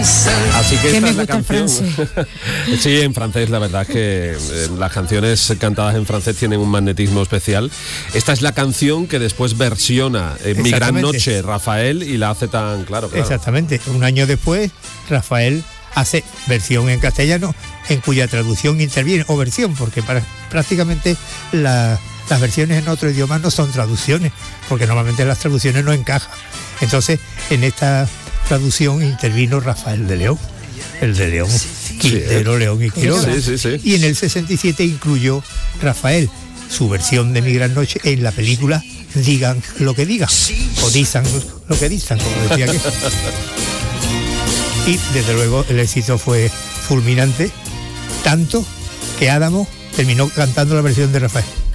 Así que Que esta me es la gusta el canción. Sí, en francés, la verdad es que las canciones cantadas en francés tienen un magnetismo especial. Esta es la canción que después versiona Mi Gran Noche Rafael y la hace tan claro. Exactamente. Un año después, Rafael hace versión en castellano, en cuya traducción interviene, o versión, porque prácticamente las versiones en otro idioma no son traducciones, porque normalmente las traducciones no encajan. Entonces, en esta traducción intervino Rafael de León, el de León, Quintero, León y Quiroga. Sí. Y en el 67 incluyó Rafael su versión de Mi Gran Noche en la película Digan lo que digan, o dizan lo que dizan, como decía que. Y desde luego el éxito fue fulminante, tanto que Adamo terminó cantando la versión de Rafael.